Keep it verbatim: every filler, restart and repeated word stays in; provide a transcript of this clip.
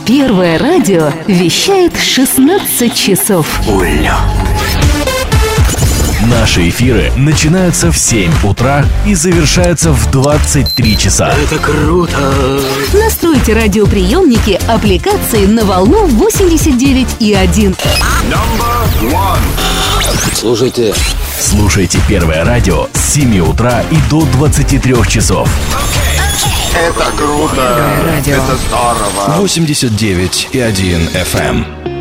Первое радио вещает шестнадцать часов. Уля. Наши эфиры начинаются в семь утра и завершаются в двадцать три часа. Это круто! Настройте радиоприемники аппликации на волну восемьдесят девять и один. Слушайте. Слушайте Первое радио с семи утра и до двадцати трёх часов. Это круто! Это здорово! восемьдесят девять и один эф эм.